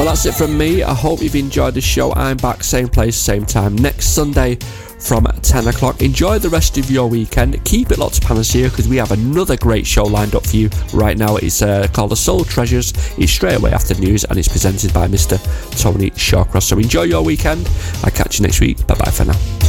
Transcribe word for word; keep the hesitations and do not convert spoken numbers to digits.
Well, that's it from me. I hope you've enjoyed the show. I'm back, same place, same time, next Sunday from ten o'clock. Enjoy the rest of your weekend. Keep it locked to Panacea because we have another great show lined up for you right now. It's uh, called The Soul Treasures. It's straight away after news and it's presented by Mister Tony Shawcross. So enjoy your weekend. I'll catch you next week. Bye bye for now.